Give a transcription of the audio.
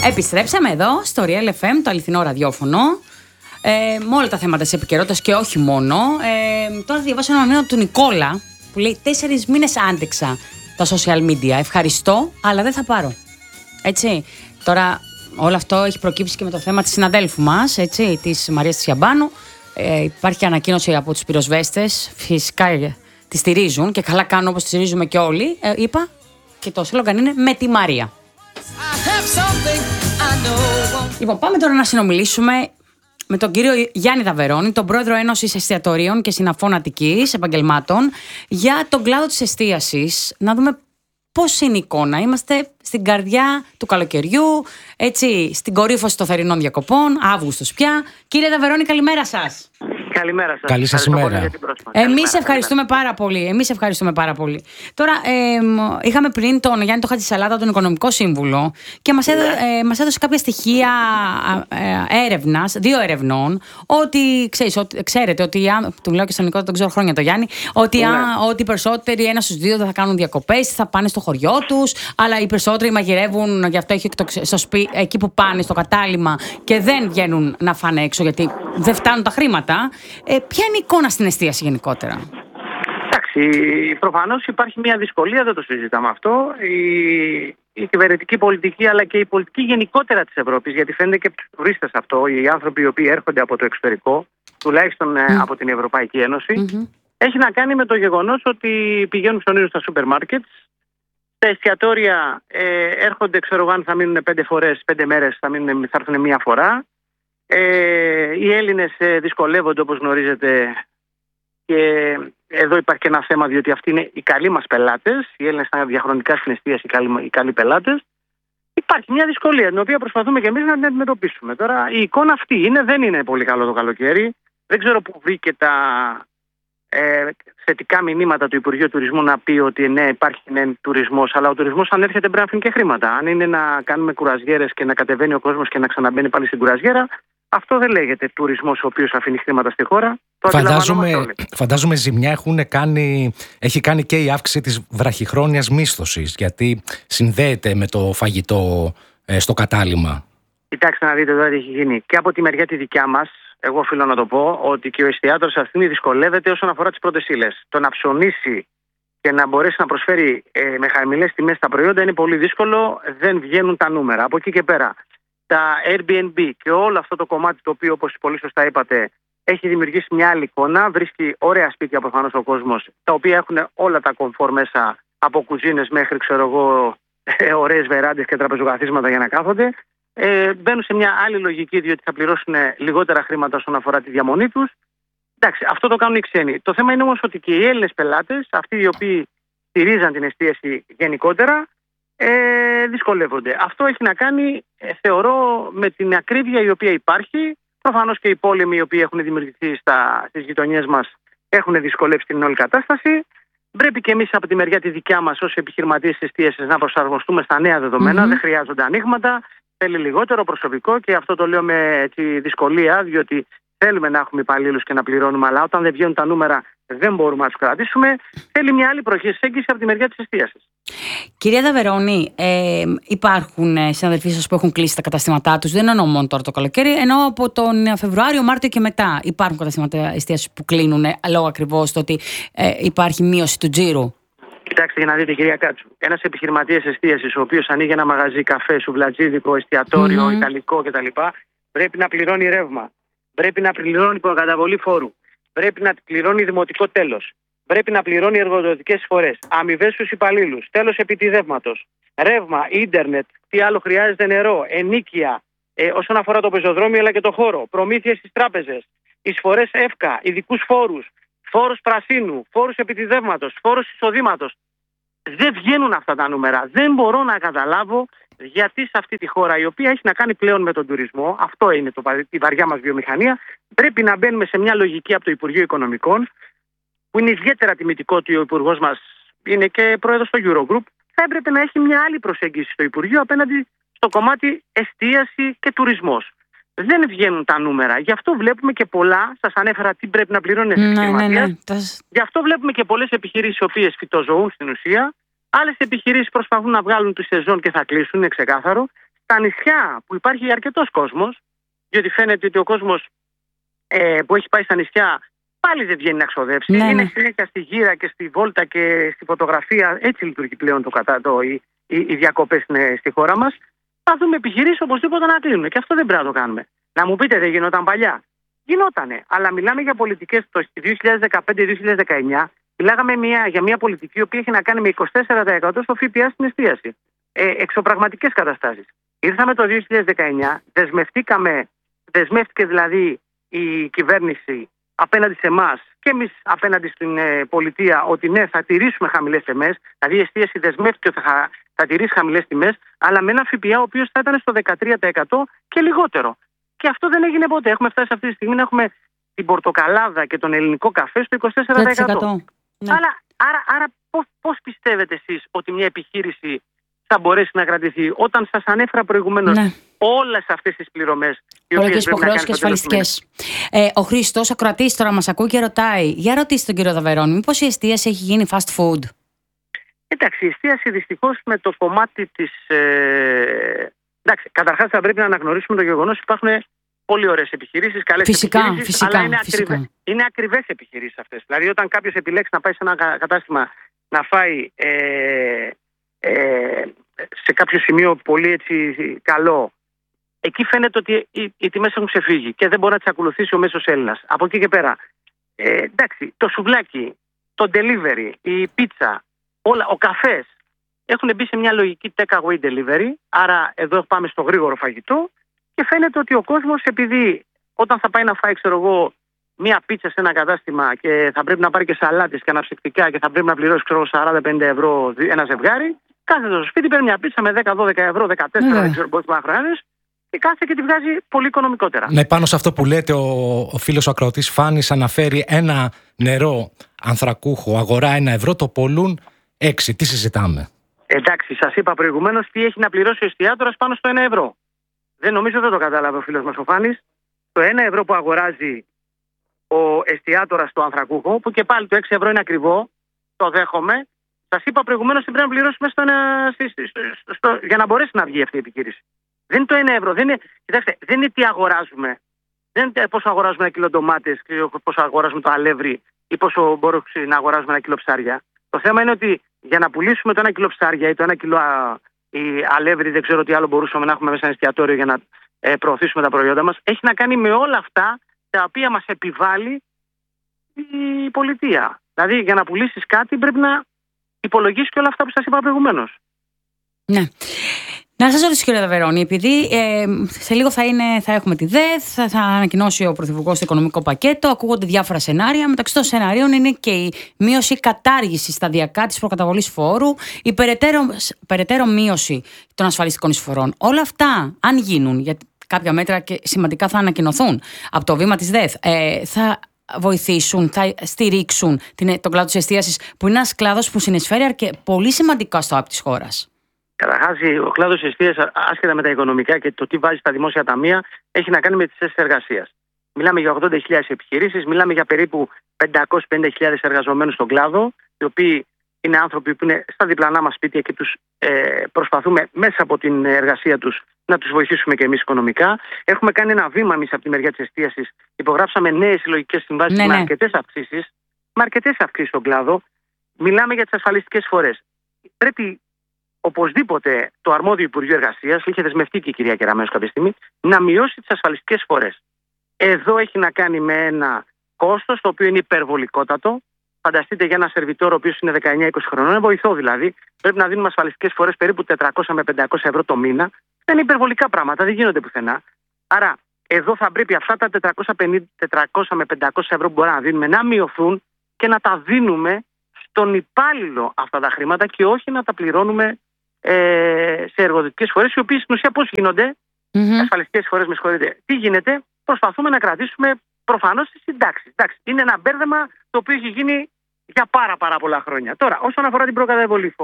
Επιστρέψαμε εδώ στο Real FM, το αληθινό ραδιόφωνο, με όλα τα θέματα της επικαιρότητας και όχι μόνο. Τώρα θα διαβάσω ένα μήνυμα του Νικόλα που λέει 4 μήνες άντεξα τα social media. Ευχαριστώ, αλλά δεν θα πάρω. Έτσι. Τώρα όλο αυτό έχει προκύψει και με το θέμα της συναδέλφου μας, έτσι, της Μαρίας Τσιαμπάνου. Υπάρχει ανακοίνωση από τους πυροσβέστες. Φυσικά τη στηρίζουν και καλά κάνουν, όπως τη στηρίζουμε και όλοι. Είπα και το σλόγγαν είναι με τη Μαρία. Λοιπόν, πάμε τώρα να συνομιλήσουμε με τον κύριο Γιάννη Δαβερώνη, τον πρόεδρο Ένωσης Εστιατορίων και Συναφών Αττικής Επαγγελμάτων, για τον κλάδο της εστίασης. Να δούμε πώς είναι η εικόνα. Είμαστε στην καρδιά του καλοκαιριού, έτσι, στην κορύφωση των θερινών διακοπών, Αύγουστος πια. Κύριε Δαβερώνη, καλημέρα σας. Καλημέρα σας. Καλή σας ημέρα. Εμείς ευχαριστούμε πάρα πολύ. Εμείς ευχαριστούμε πάρα πολύ. Τώρα, είχαμε πριν τον Γιάννη τον Χατζησαλάτα, τον Οικονομικό Σύμβουλο, και μας έδωσε κάποια στοιχεία έρευνας, 2 ερευνών, ότι ξέρετε ότι, του μιλάω και στον Νικό, τον ξέρω χρόνια το Γιάννη, ότι οι περισσότεροι 1 στους 2 δεν θα κάνουν διακοπές, θα πάνε στο χωριό τους, αλλά οι περισσότεροι μαγειρεύουν, γι' αυτό έχει στο σπίτι, εκεί που πάνε, στο κατάλημα, και δεν βγαίνουν να φάνε έξω, γιατί δεν φτάνουν τα χρήματα. Ποια είναι η εικόνα στην εστίαση γενικότερα? Εντάξει, προφανώς υπάρχει μια δυσκολία, δεν το συζητάμε αυτό. Η κυβερνητική πολιτική, αλλά και η πολιτική γενικότερα της Ευρώπης, γιατί φαίνεται και από τους τουρίστες αυτό, οι άνθρωποι οι οποίοι έρχονται από το εξωτερικό, τουλάχιστον από την Ευρωπαϊκή Ένωση, έχει να κάνει με το γεγονός ότι πηγαίνουν ψωνίζουν στα σούπερ μάρκετ, στα εστιατόρια έρχονται, ξέρω εγώ, αν θα μείνουν 5 μέρες, θα έρθουν μία φορά. Οι Έλληνες δυσκολεύονται, όπως γνωρίζετε, και εδώ υπάρχει και ένα θέμα, διότι αυτοί είναι οι καλοί μας πελάτες. Οι Έλληνες ήταν διαχρονικά στην εστίαση οι καλοί πελάτες. Υπάρχει μια δυσκολία, την οποία προσπαθούμε και εμείς να την αντιμετωπίσουμε. Τώρα η εικόνα αυτή δεν είναι πολύ καλό το καλοκαίρι. Δεν ξέρω πού βρήκε τα θετικά μηνύματα του Υπουργείου Τουρισμού να πει ότι ναι, υπάρχει τουρισμός, αλλά ο τουρισμός, αν έρχεται, πρέπει να αφήνει και χρήματα. Αν είναι να κάνουμε κουραζιέρες και να κατεβαίνει ο κόσμος και να ξαναμπαίνει πάλι στην κουραζιέρα, αυτό δεν λέγεται τουρισμός ο οποίος αφήνει χρήματα στη χώρα. Φαντάζομαι ζημιά έχει κάνει και η αύξηση της βραχυχρόνιας μίσθωσης, γιατί συνδέεται με το φαγητό στο κατάλημα. Κοιτάξτε να δείτε εδώ τι έχει γίνει. Και από τη μεριά τη δικιά μας, εγώ οφείλω να το πω, ότι και ο εστιατόρος αυτή δυσκολεύεται όσον αφορά τις πρώτες ύλες. Το να ψωνίσει και να μπορέσει να προσφέρει με χαμηλές τιμές τα προϊόντα είναι πολύ δύσκολο, δεν βγαίνουν τα νούμερα. Από εκεί και πέρα, τα Airbnb και όλο αυτό το κομμάτι, το οποίο, όπως πολύ σωστά είπατε, έχει δημιουργήσει μια άλλη εικόνα. Βρίσκει ωραία σπίτια προφανώς ο κόσμος, τα οποία έχουν όλα τα κομφόρ μέσα, από κουζίνες μέχρι, ξέρω εγώ, ωραίες βεράντες και τραπεζοκαθίσματα για να κάθονται. Μπαίνουν σε μια άλλη λογική, διότι θα πληρώσουν λιγότερα χρήματα όσον αφορά τη διαμονή τους. Εντάξει, αυτό το κάνουν οι ξένοι. Το θέμα είναι όμως ότι και οι Έλληνες πελάτες, αυτοί οι οποίοι στηρίζαν την εστίαση γενικότερα, δυσκολεύονται. Αυτό έχει να κάνει, θεωρώ, με την ακρίβεια η οποία υπάρχει. Προφανώς και οι πόλεμοι οι οποίοι έχουν δημιουργηθεί στις γειτονιές μας έχουν δυσκολεύσει την όλη κατάσταση. Πρέπει και εμείς από τη μεριά τη δικιά μας ως επιχειρηματίες της εστίασης να προσαρμοστούμε στα νέα δεδομένα. Δεν χρειάζονται ανοίγματα, θέλει λιγότερο προσωπικό, και αυτό το λέω με δυσκολία, διότι θέλουμε να έχουμε υπαλλήλους και να πληρώνουμε, αλλά όταν δεν βγαίνουν τα νούμερα δεν μπορούμε να τους κρατήσουμε. Θέλει μια άλλη προσέγγιση από τη μεριά της εστίασης. Κυρία Δαβερώνη, υπάρχουν συναδελφοί σας που έχουν κλείσει τα καταστήματά τους? Δεν εννοώ μόνο τώρα το καλοκαίρι, εννοώ από τον Φεβρουάριο, Μάρτιο και μετά. Υπάρχουν καταστήματα εστίασης που κλείνουν λόγω ακριβώς του ότι υπάρχει μείωση του τζίρου? Κοιτάξτε, για να δείτε, κυρία Κάτσου, ένας επιχειρηματίας εστίασης, ο οποίος ανοίγει ένα μαγαζί, καφέ, σουβλατζίδικο, εστιατόριο, ιταλικό κτλ., πρέπει να πληρώνει ρεύμα, πρέπει να πληρώνει προκαταβολή φόρου, πρέπει να πληρώνει δημοτικό τέλος, πρέπει να πληρώνει εργοδοτικές εισφορές, αμοιβές στους υπαλλήλους, τέλος επιτιδεύματος, ρεύμα, ίντερνετ, τι άλλο χρειάζεται, νερό, ενοίκια, όσον αφορά το πεζοδρόμιο αλλά και το χώρο, προμήθειες στις τράπεζες, εισφορές ΕΦΚΑ, ειδικούς φόρους, φόρους πρασίνου, φόρους επιτιδεύματος, φόρους εισοδήματος. Δεν βγαίνουν αυτά τα νούμερα. Δεν μπορώ να καταλάβω γιατί σε αυτή τη χώρα, η οποία έχει να κάνει πλέον με τον τουρισμό, αυτό είναι η βαριά μας βιομηχανία, πρέπει να μπαίνουμε σε μια λογική από το Υπουργείο Οικονομικών, που είναι ιδιαίτερα τιμητικό ότι ο Υπουργός μας είναι και πρόεδρος στο Eurogroup, θα έπρεπε να έχει μια άλλη προσέγγιση στο Υπουργείο απέναντι στο κομμάτι εστίαση και τουρισμός. Δεν βγαίνουν τα νούμερα. Γι' αυτό βλέπουμε και πολλά. Σας ανέφερα τι πρέπει να πληρώνει ένας επιχειρηματίας. Γι' αυτό βλέπουμε και πολλές επιχειρήσεις οι οποίες φυτοζωούν στην ουσία. Άλλες επιχειρήσεις προσπαθούν να βγάλουν τη σεζόν και θα κλείσουν, είναι ξεκάθαρο. Στα νησιά που υπάρχει αρκετός κόσμος, διότι φαίνεται ότι ο κόσμος που έχει πάει στα νησιά πάλι δεν βγαίνει να ξοδέψει. Ναι, είναι ναι. συνέχεια στη γύρα και στη βόλτα και στη φωτογραφία. Έτσι λειτουργεί πλέον οι διακοπές στη χώρα μας. Θα δούμε επιχειρήσεις οπωσδήποτε να κλείνουν. Και αυτό δεν πρέπει να το κάνουμε. Να μου πείτε, δεν γινόταν παλιά? Γινότανε. Αλλά μιλάμε για πολιτικές το 2015-2019. Μιλάγαμε για μια πολιτική η οποία έχει να κάνει με 24% στο ΦΠΑ στην εστίαση. Εξωπραγματικές καταστάσεις. Ήρθαμε το 2019, δεσμεύτηκε δηλαδή η κυβέρνηση απέναντι σε εμάς και εμείς απέναντι στην πολιτεία ότι ναι, θα τηρήσουμε χαμηλές τιμές. Δηλαδή η εστίαση δεσμεύτηκε ότι θα τηρήσει χαμηλές τιμές, αλλά με ένα ΦΠΑ ο οποίος θα ήταν στο 13% και λιγότερο. Και αυτό δεν έγινε ποτέ. Έχουμε φτάσει αυτή τη στιγμή να έχουμε την πορτοκαλάδα και τον ελληνικό καφέ στο 24%. Ναι. Άρα πώς πιστεύετε εσείς ότι μια επιχείρηση θα μπορέσει να κρατηθεί όταν σας ανέφερα προηγουμένως όλες αυτές τις πληρωμές? Πολλές υποχρεώσεις και ασφαλιστικές. Ο Χρήστος, ακροατής, τώρα μας ακούει και ρωτάει: για ρωτήστε τον κύριο Δαβερώνη, μήπως η εστίαση έχει γίνει fast food? Εντάξει, η εστίαση δυστυχώς με το κομμάτι της. Εντάξει, καταρχάς θα πρέπει να αναγνωρίσουμε το γεγονός ότι υπάρχουν πολύ ωραίες επιχειρήσεις, καλές επιχειρήσεις, αλλά είναι ακριβές επιχειρήσεις αυτές. Δηλαδή, όταν κάποιος επιλέξει να πάει σε ένα κατάστημα να φάει σε κάποιο σημείο πολύ έτσι καλό, εκεί φαίνεται ότι οι τιμές έχουν ξεφύγει και δεν μπορεί να τις ακολουθήσει ο μέσος Έλληνας. Από εκεί και πέρα, εντάξει, το σουβλάκι, το delivery, η πίτσα, ο καφές έχουν μπει σε μια λογική take away delivery. Άρα εδώ πάμε στο γρήγορο φαγητό και φαίνεται ότι ο κόσμος, επειδή όταν θα πάει να φάει, ξέρω εγώ, μία πίτσα σε ένα κατάστημα και θα πρέπει να πάρει και σαλάτες και αναψυκτικά και θα πρέπει να πληρώσει, ξέρω, 40-50 ευρώ ένα ζευγάρι, κάθεται στο σπίτι, παίρνει μια πίτσα με 10-12 ευρώ, 14, δεν ξέρω πόσο χρειάζεται, και κάθεται και τη βγάζει πολύ οικονομικότερα. Ναι, πάνω σε αυτό που λέτε, ο φίλος ο ακροατής Φάνης αναφέρει ένα νερό ανθρακούχο, αγορά 1 ευρώ, το πολλούν 6. Τι συζητάμε? Εντάξει, σας είπα προηγουμένως τι έχει να πληρώσει ο εστιατόρας πάνω στο 1 ευρώ. Δεν το κατάλαβε ο φίλος μας ο Φάνης. Το 1 ευρώ που αγοράζει ο εστιατόρας το ανθρακούχο, που και πάλι το 6 ευρώ είναι ακριβό, το δέχομαι. Σας είπα προηγουμένως ότι πρέπει να πληρώσει μέσα για να μπορέσει να βγει αυτή η επιχείρηση. Δεν είναι το 1 ευρώ. Κοιτάξτε, δεν είναι τι αγοράζουμε. Δεν είναι πόσο αγοράζουμε 1 κιλό ντομάτες, πόσο αγοράζουμε το αλεύρι ή πόσο μπορούμε να αγοράζουμε 1 κιλό ψάρια. Το θέμα είναι ότι για να πουλήσουμε το 1 κιλό ψάρια ή το 1 κιλό αλεύρι, δεν ξέρω τι άλλο μπορούσαμε να έχουμε μέσα ένα εστιατόριο για να προωθήσουμε τα προϊόντα μας, έχει να κάνει με όλα αυτά τα οποία μας επιβάλλει η πολιτεία. Δηλαδή, για να πουλήσεις κάτι πρέπει να υπολογίσεις και όλα αυτά που σας είπα προηγουμένως. Ναι. Να σας ρωτήσω, κύριε Δαβερώνη, επειδή σε λίγο θα έχουμε τη ΔΕΘ, θα ανακοινώσει ο Πρωθυπουργός το οικονομικό πακέτο, ακούγονται διάφορα σενάρια. Μεταξύ των σενάριων είναι και η μείωση ή κατάργηση σταδιακά της προκαταβολής φόρου, η περαιτέρω μείωση των ασφαλιστικών εισφορών. Όλα αυτά, αν γίνουν, γιατί κάποια μέτρα και σημαντικά θα ανακοινωθούν από το βήμα της ΔΕΘ, θα βοηθήσουν, θα στηρίξουν τον κλάδο της εστίασης, που είναι ένας κλάδος που συνεισφέρει πολύ σημαντικά στο ΑΠ της χώρας. Καταρχάς, ο κλάδος της εστίασης, άσχετα με τα οικονομικά και το τι βάζει στα δημόσια ταμεία, έχει να κάνει με τις θέσεις εργασίας. Μιλάμε για 80.000 επιχειρήσεις, μιλάμε για περίπου 550.000 εργαζομένους στον κλάδο, οι οποίοι είναι άνθρωποι που είναι στα διπλανά μας σπίτια και τους προσπαθούμε μέσα από την εργασία τους να τους βοηθήσουμε και εμείς οικονομικά. Έχουμε κάνει ένα βήμα εμείς από τη μεριά της εστίασης. Υπογράψαμε νέες συλλογικές συμβάσεις με αρκετές αυξήσεις στον κλάδο. Μιλάμε για τις ασφαλιστικές εισφορές. Πρέπει οπωσδήποτε το αρμόδιο Υπουργείο Εργασίας, είχε δεσμευτεί και η κυρία Κεραμέως κάποια στιγμή, να μειώσει τις ασφαλιστικές εισφορές. Εδώ έχει να κάνει με ένα κόστος το οποίο είναι υπερβολικότατο. Φανταστείτε για ένα σερβιτόρο ο οποίος είναι 19-20 χρονών, είναι βοηθό δηλαδή, πρέπει να δίνουμε ασφαλιστικές εισφορές περίπου 400 με 500 ευρώ το μήνα. Δεν είναι υπερβολικά πράγματα, δεν γίνονται πουθενά. Άρα εδώ θα πρέπει αυτά τα 400 με 500 ευρώ που μπορούμε να δίνουμε να μειωθούν και να τα δίνουμε στον υπάλληλο αυτά τα χρήματα και όχι να τα πληρώνουμε σε εργοδοτικές φορές, οι οποίες στην ουσία πώς γίνονται, ασφαλιστικές φορές, με συγχωρείτε, τι γίνεται, προσπαθούμε να κρατήσουμε προφανώς τις συντάξεις. Είναι ένα μπέρδεμα το οποίο έχει γίνει για πάρα πολλά χρόνια. Τώρα, όσον αφορά την προκαταβολή